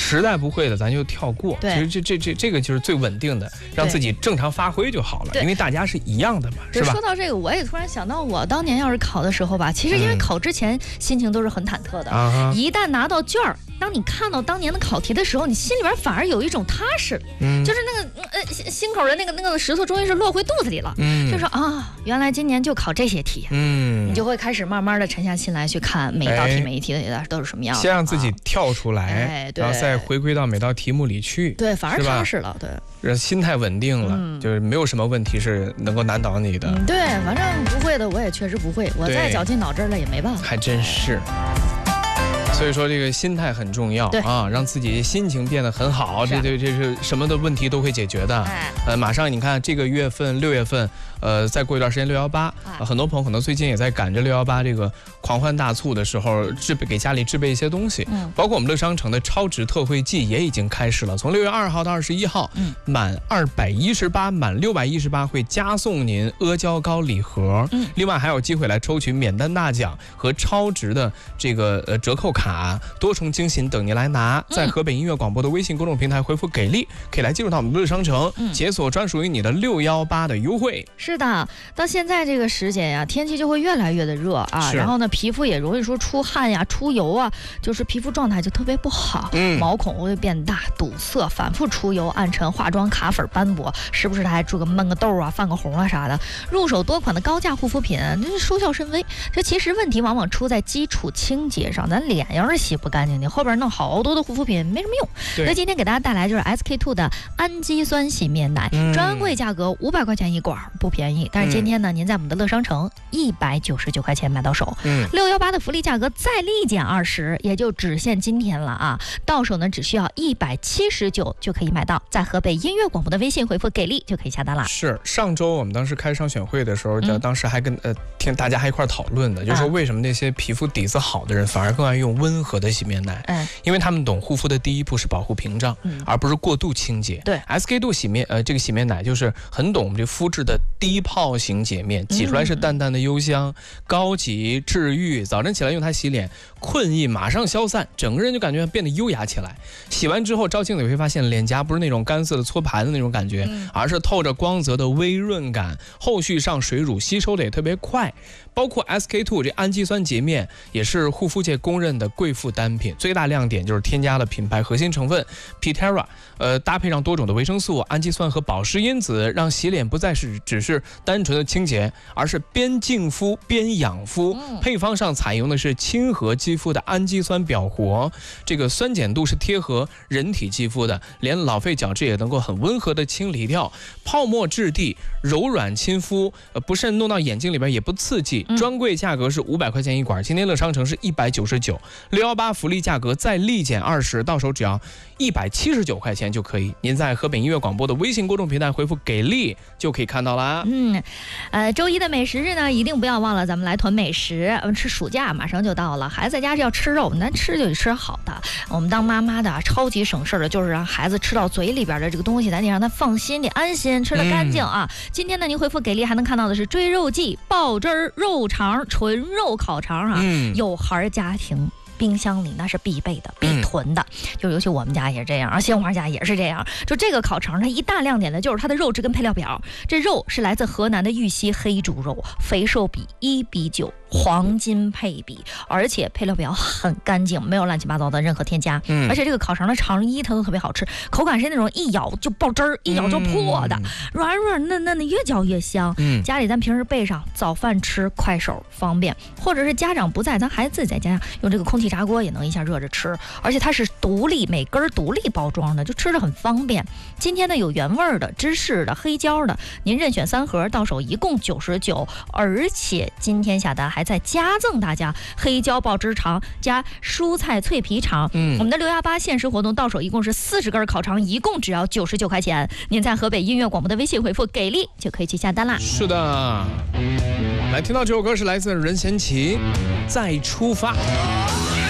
实在不会的咱就跳过。其实这个就是最稳定的，让自己正常发挥就好了，因为大家是一样的嘛，是吧？ 说到这个，我也突然想到，我当年要是考的时候吧，其实因为考之前心情都是很忐忑的，一旦拿到卷儿。当你看到当年的考题的时候，你心里边反而有一种踏实，就是那个心口的那个石头终于是落回肚子里了，就说啊，原来今年就考这些题，你就会开始慢慢的沉下心来去看每一道题每一题的都是什么样的， 先让自己跳出来，然后再回归到每道题目里去， 对，反而踏实了，对， 让心态稳定了，就是没有什么问题是能够难倒你的， 对，反正不会的我也确实不会，我再绞尽脑汁了也没办法， 还真是。所以说这个心态很重要啊，让自己心情变得很好，这是什么的问题都会解决的。马上你看这个月份6月份，再过一段时间618，很多朋友可能最近也在赶着618这个狂欢大促的时候，给家里置备一些东西，包括我们乐商城的超值特惠季也已经开始了，从6月2号到21号，满218满618会加送您阿胶糕礼盒，另外还有机会来抽取免单大奖和超值的这个折扣卡。多重惊喜等您来拿，在河北音乐广播的微信公众平台回复给力，可以来进入到我们乐商城，解锁专属于你的618的优惠。 是的，到现在这个时节呀，天气就会越来越的热啊，然后呢，皮肤也容易说出汗呀、出油啊，就是皮肤状态就特别不好，毛孔会变大、堵塞、反复出油、暗沉、化妆卡粉斑驳，时不时的还闷个痘啊、泛个红啊啥的。入手多款的高价护肤品，这是收效甚微。这其实问题往往出在基础清洁上，咱脸要是洗不干净，你后边弄好多的护肤品没什么用。所以今天给大家带来就是 SK2 的氨基酸洗面奶，专柜价格500块钱一管，不便宜。但是今天呢，您在我们的乐商城199块钱买到手，618的福利价格再立减20，也就只限今天了啊！到手呢只需要179就可以买到，在河北音乐广播的微信回复给力就可以下单了。 是上周我们当时开商选会的时候，当时还跟听大家还一块讨论的，就是说为什么那些皮肤底子好的人反而更爱用温和的洗面奶，因为他们懂护肤的第一步是保护屏障，而不是过度清洁。 对 ，SK2 这个洗面奶就是很懂我们这肤质的低泡型洁面，挤出来是淡淡的幽香，高级治愈。早晨起来用它洗脸，困意马上消散，整个人就感觉变得优雅起来。洗完之后照镜子也会发现脸颊不是那种干涩的搓盘的那种感觉，而是透着光泽的微润感。后续上水乳吸收的也特别快。包括 SK2 这氨基酸洁面也是护肤界公认的贵妇单品，最大亮点就是添加了品牌核心成分 Pitera， 搭配上多种的维生素、氨基酸和保湿因子，让洗脸不再是只是单纯的清洁，而是边净肤边养肤。配方上采用的是亲和肌肤的氨基酸表活，这个酸碱度是贴合人体肌肤的，连老废角质也能够很温和的清理掉，泡沫质地柔软亲肤，不慎弄到眼睛里边也不刺激。专柜价格是500块钱一管，今天乐商城是199，618福利价格再立减20，到手只要179块钱就可以。您在河北音乐广播的微信公众平台回复给力就可以看到啦。 周一的美食日呢，一定不要忘了咱们来囤美食。吃暑假马上就到了，孩子在家是要吃肉，咱吃就得吃好的。我们当妈妈的超级省事的，就是让孩子吃到嘴里边的这个东西，咱得让他放心，得安心，吃得干净啊。今天呢，您回复给力还能看到的是追肉季爆汁肉肠纯肉烤肠啊，有孩家庭冰箱里那是必备的、必囤的，就尤其我们家也是这样，而鲜花家也是这样。就这个烤肠，它一大亮点的就是它的肉质跟配料表。这肉是来自河南的玉溪黑猪肉，肥瘦比1:9，黄金配比，而且配料表很干净，没有乱七八糟的任何添加。而且这个烤肠的肠衣它都特别好吃，口感是那种一咬就爆汁儿，一咬就破的，软软嫩嫩的，越嚼越香。家里咱平时备上，早饭吃快手方便，或者是家长不在，咱孩子自己在家用这个空气炸锅也能一下热着吃，而且它是每根独立包装的，就吃着很方便。今天呢有原味的、芝士的、黑椒的，您任选3盒，到手一共99，而且今天下单还再加赠大家黑椒爆汁肠加蔬菜脆皮肠。我们的618限时活动，到手一共是40根烤肠，一共只要99块钱。您在河北音乐广播的微信回复给力就可以去下单啦。 是的，来听到这首歌是来自任贤齐，再出发。